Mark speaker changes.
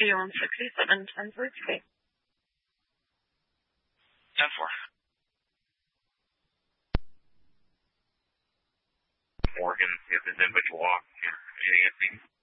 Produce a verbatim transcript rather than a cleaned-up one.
Speaker 1: You're on sixty-seven ten four.
Speaker 2: ten four. Morgan, if there's anybody walk here, anything.